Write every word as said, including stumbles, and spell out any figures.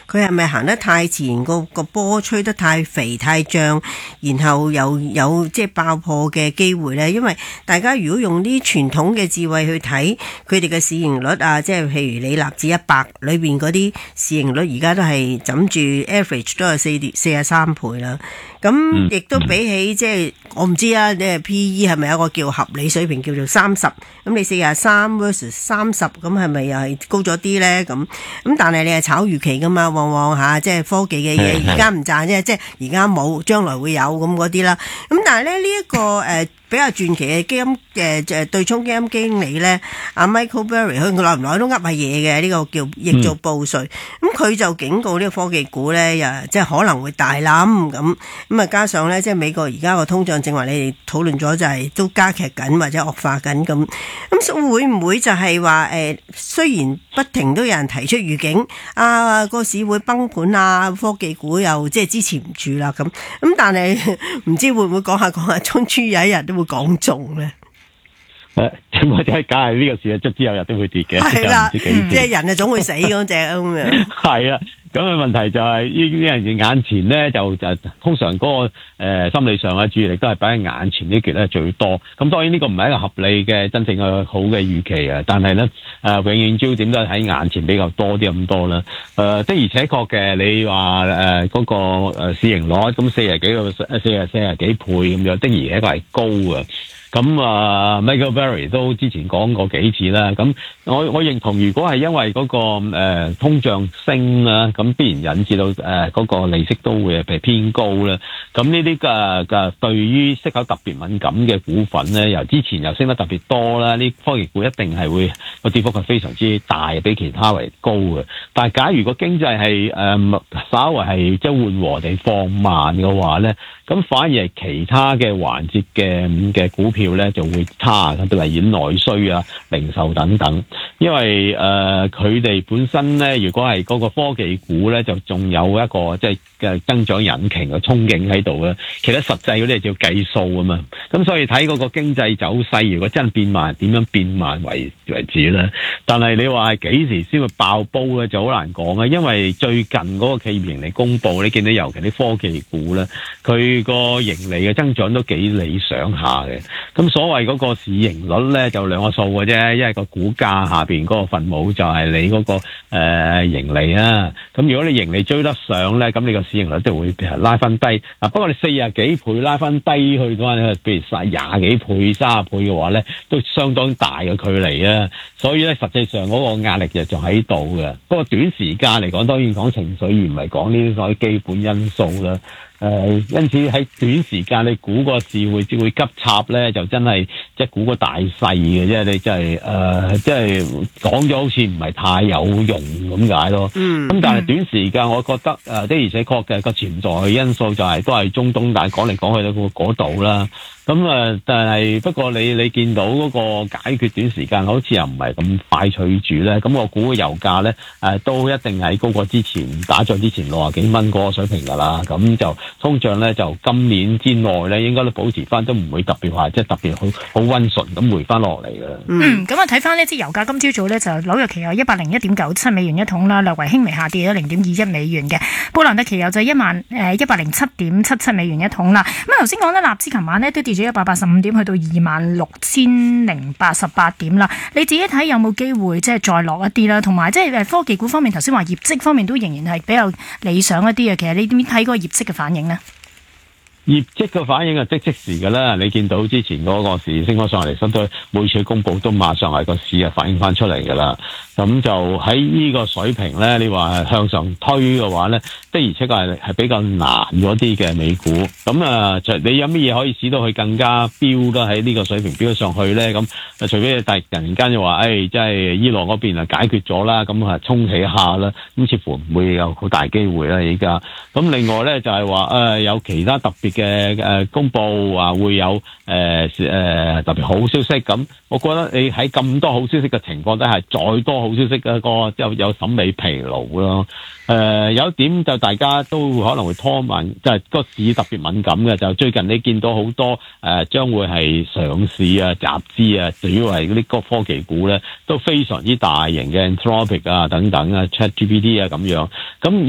佢係咪行得太前，個個波吹得太肥太脹，然後又有即係爆破嘅機會呢？因為大家如果用啲傳統嘅智慧去睇佢哋嘅市盈率啊，即係譬如你納指一百裏邊嗰啲市盈率，而家都係枕住 average 都係四四十三倍啦。咁亦都比起即係我唔知啊，你 P E 係咪有一個叫合理水平叫做三十？咁你四十三 versus 三十，咁係咪又係高咗啲咧？咁咁但係你係炒預期噶嘛，往往吓即係科技嘅嘢，而家唔賺啫，即係而家冇，將來會有咁嗰啲啦。咁但係咧呢一個誒。呃比較傳奇嘅基金嘅誒對沖基金經理咧，阿 Michael Burry，佢耐唔耐都噏下嘢嘅，呢個叫逆做報稅。咁佢就警告呢個科技股咧，又即係可能會大冧咁。咁啊，加上咧，即係美國而家個通脹，正話你哋討論咗，就係都加劇緊或者惡化緊咁。咁會唔會就係話誒？雖然不停都有人提出預警，啊個市會崩盤啊，科技股又即係支持唔住啦咁。咁但係唔知會唔會講下講下，終於有一日都會講中咧？ 誒，咁或者係假係呢個事啊，卒之有日都會跌嘅。 係啦，即係人啊，總會死嗰隻咁樣。係啊，咁嘅問題就係呢啲人嘅眼前咧，就就通常嗰、那個誒、呃、心理上嘅注意力都係擺喺眼前呢橛咧最多。咁當然呢個唔係一個合理嘅真正嘅好嘅預期啊，但係咧誒永遠焦點都係喺眼前比較多啲咁多啦。誒、呃、的而且確嘅，你話誒嗰個誒市盈率咁四十幾個四十四十幾倍咁樣，的而且確係高嘅。咁啊 Michael Burry 都之前講過幾次啦，咁我我認同，如果係因為嗰、那個誒、呃、通脹升啦，咁必然引致到誒嗰、呃那個利息都會係偏高啦。咁呢啲嘅嘅對於息口特別敏感嘅股份咧，由之前又升得特別多啦，呢科技股一定係會個跌幅係非常之大，比其他為高嘅。但係假如個經濟係誒、呃、稍為係即係緩和地放慢嘅話咧，咁反而係其他嘅環節嘅嘅股票咧就會差，例如內需啊、零售等等。因為誒佢哋本身咧，如果係嗰個科技股咧，就仲有一個即係嘅增長引擎嘅憧憬喺度咧。其實實際嗰啲係要計數啊嘛。咁所以睇嗰個經濟走勢，如果真係變慢，點樣變慢為為止咧？但係你話係幾時先會爆煲咧，就好難講啊。因為最近嗰個企業盈利公佈，你見到尤其啲科技股咧，佢個盈利嘅增長都幾理想下嘅。咁所謂嗰個市盈率咧，就兩個數嘅啫，因為個股價下邊嗰個分母就係你嗰、嗰個誒、呃、盈利啊。咁如果你盈利追得上咧，咁你個市盈率就會拉翻低。啊，不過你四十幾倍拉翻低去嘅話，譬如晒廿幾倍、三十倍嘅話咧，都相當大嘅距離啊。所以咧，實際上嗰個壓力就仲喺度嘅。不過短時間嚟講，當然講情緒，而唔係講呢啲所謂基本因素啦。誒、呃，因此喺短時間你估個市會會急插咧，就真係即係估個大細嘅，即係你真係誒，即係講咗好似唔係太有用咁解咯。嗯，咁但係短時間我覺得誒、呃、的而且確嘅個潛在嘅因素就係、是、都係中東，但係講嚟講去都嗰度啦。咁啊，但係不過你你見到嗰個解決短時間好似又唔係咁快脆住咧。咁我估個油價咧誒都一定係高過之前打仗之前六十幾蚊嗰個水平㗎啦。咁就通脹咧就今年之內咧應該都保持翻，都唔會特別話即係特別好好溫順咁回翻落嚟㗎。 嗯，咁啊睇翻呢支油價今朝早咧就紐約期油一百零一點九七美元一桶啦，略為輕微下跌咗零點二一美元嘅。布蘭特期油就一萬誒一百零七點七七美元一桶啦。咁啊頭先講咧納指琴晚咧都跌咗一百八十五點，去到二萬六千零八十八點啦。你自己睇有冇機會即係再落一啲啦？同埋即係科技股方面，頭先話業績方面都仍然係比較理想一啲嘅。其實你點睇嗰個業績嘅反應呢？ 業績嘅反應係即即時㗎啦，你見到之前嗰個市升咗上嚟，相對每次公佈都馬上係個市啊反映翻出嚟㗎啦。咁就喺呢個水平咧，你話向上推嘅話咧，的而且確係係比較難咗啲嘅美股。咁啊，你有乜嘢可以使到佢更加飆得喺呢個水平飆上去咧？咁除非突然間就話，誒、哎，即係伊朗嗰邊啊解決咗啦，咁啊衝起一下啦，咁似乎唔會有好大機會啦。而家咁另外咧就係話誒有其他特別嘅誒公佈話會有誒誒、呃、特別好消息。咁我覺得你喺咁多好消息嘅情況底下，再多好消息嘅個有有審美疲勞咯。誒、呃、有一點就大家都可能會拖慢，就係、是、個市特別敏感嘅，就最近你見到好多誒、呃、將會係上市啊、集資啊，主要係嗰啲個科技股咧都非常之大型嘅 Anthropic 啊等等啊、ChatGPT 啊咁樣咁。